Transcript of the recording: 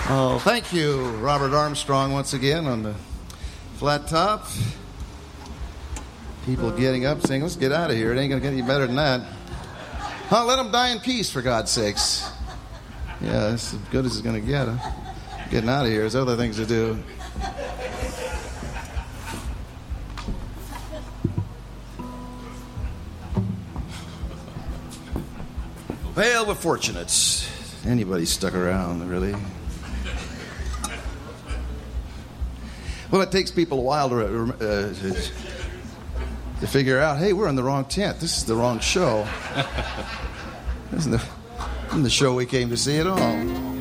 Oh, thank you, Robert Armstrong, once again on the flat top. People getting up saying, let's get out of here. It ain't going to get any better than that. Let them die in peace, for God's sakes. Yeah, that's as good as it's going to get. Getting out of here. There's other things to do. Well, we're fortunate. Anybody stuck around, really. Well, it takes people a while to figure out, hey, we're in the wrong tent. This is the wrong show. This isn't the show we came to see at all.